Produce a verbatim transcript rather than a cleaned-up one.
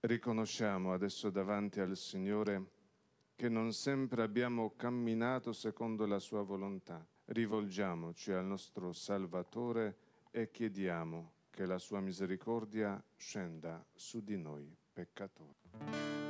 Riconosciamo adesso davanti al Signore che non sempre abbiamo camminato secondo la sua volontà. Rivolgiamoci al nostro Salvatore e chiediamo che la sua misericordia scenda su di noi peccatori.